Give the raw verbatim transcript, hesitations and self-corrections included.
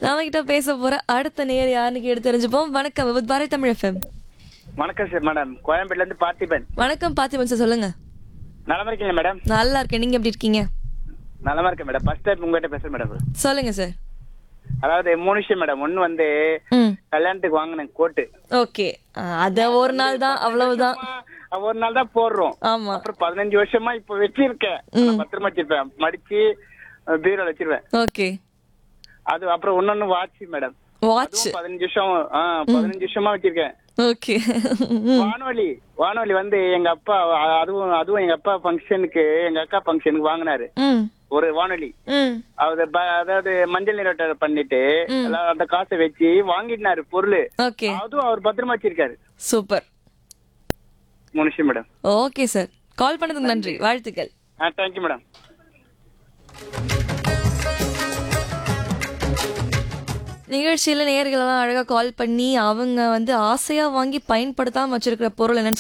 நாம கிட்ட பேச போற அடுத்த நேர் யாருன்னு கேட்டு தெரிஞ்சுப்போம். வணக்கம் வித் பாரதி தமிழ் எஃப்எம். வணக்கம் சார் மேடம். கோயம்பேட்ல இருந்து பார்த்திபன். வணக்கம் பாத்திமன் சார், சொல்லுங்க. நலமா இருக்கீங்க மேடம்? நல்லா இருக்கேன், நீங்க எப்படி இருக்கீங்க? நலமா இருக்கேன் மேடம். ஃபர்ஸ்ட் டைம் உங்ககிட்ட பேசுறேன் மேடம். சொல்லுங்க சார். அதாவது மூணு விஷயம் மேடம். ஒன்னு வந்து ம் கல்யாணத்துக்கு வாங்கின கோட்டு. ஓகே, அத ஒரு நாள் தான், அவ்வளவுதான். ஆமா, ஒரு நாள் தான் போடுறோம். ஆமா. அப்புறம் பதினஞ்சு வருஷமா இப்ப வச்சிருக்கேன். ம். பத்திரமா வச்சிருப்பேன், மடிச்சு பீரோல வச்சிருவேன். ஓகே. அது அப்புறம் ஒன்னொன்னு வாட்ச் மேடம். வாட்ச். அதுவும் பதினஞ்சு வருஷம் ஆ பதினஞ்சு வருஷமா வச்சிருக்கேன். ஓகே. வானொலி வானொலி வந்து எங்க அப்பா அ- அதுவும் அதுவும் எங்க அப்பா ஃபங்க்ஷனுக்கு எங்க அக்கா ஃபங்க்ஷனுக்கு வாங்கினாரு ம் ஒரு வானொலி. ம் அது ப- அதாவது மஞ்சள் நீரோட்ட பண்ணிட்டு ம். எல்லாம் அந்த காசை வச்சு வாங்கிட்டாரு பொருள். ஓகே, அதுவும் அவர் பத்திரமா வச்சிருக்காரு. சூப்பர். மூணு விஷயம் மேடம். ஓகே சார், கால் பண்ணதுக்கு நன்றி, வாழ்த்துக்கள். ஆ தேங்க்யூ மேடம். நிகழ்ச்சியில நேயர்களெல்லாம் அழகா கால் பண்ணி அவங்க வந்து ஆசையா வாங்கி பயன்படுத்தாம வச்சிருக்கிற பொருள் என்னன்னு